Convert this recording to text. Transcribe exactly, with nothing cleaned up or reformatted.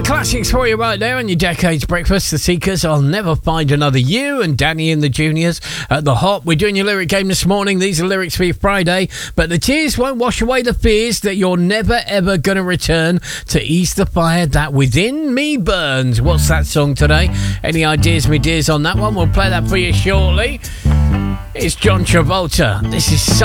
Classics for you right there on your Decades Breakfast. The Seekers, I'll Never Find Another You, and Danny and the Juniors at the Hop. We're doing your lyric game this morning. These are lyrics for your Friday, but the tears won't wash away the fears that you're never ever gonna return to ease the fire that within me burns. What's that song today? Any ideas, me dears, on that one? We'll play that for you shortly. It's John Travolta. This is